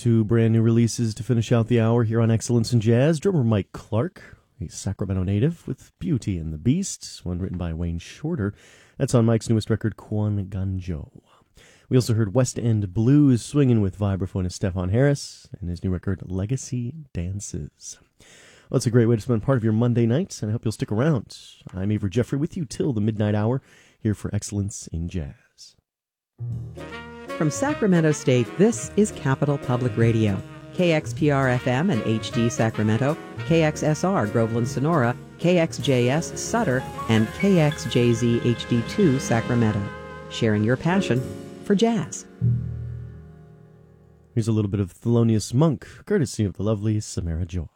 Two brand new releases to finish out the hour here on Excellence in Jazz. Drummer Mike Clark, a Sacramento native, with Beauty and the Beast, one written by Wayne Shorter. That's on Mike's newest record, Quan Ganjo. We also heard West End Blues swinging with vibraphonist Stefan Harris and his new record, Legacy Dances. Well, it's a great way to spend part of your Monday nights, and I hope you'll stick around. I'm Avery Jeffrey with you till the midnight hour, here for Excellence in Jazz. From Sacramento State, this is Capital Public Radio. KXPR-FM and HD Sacramento, KXSR Groveland Sonora, KXJS Sutter, and KXJZ HD2 Sacramento. Sharing your passion for jazz. Here's a little bit of Thelonious Monk, courtesy of the lovely Samara Joy.